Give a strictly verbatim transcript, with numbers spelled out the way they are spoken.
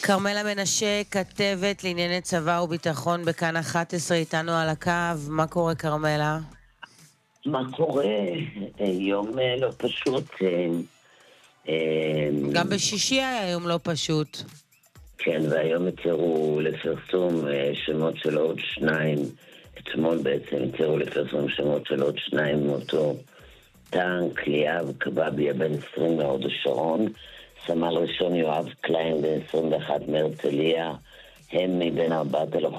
כרמלה מנשה, כתבת לענייני צבא וביטחון בכאן אחת עשרה, איתנו על הקו. מה קורה, כרמלה? מה קורה? יום לא פשוט. גם בשישי היה יום לא פשוט. כן, והיום התירו לפרסום שמות של עוד שניים. אתמול בעצם התירו לפרסום שמות של עוד שניים מאותו טנק, ליאב קבבי הבן עשרים מהוד השרון, סמל ראשון יואב קליין בן עשרים ואחת מהרצליה, הם מבין ארבעת הלוחמים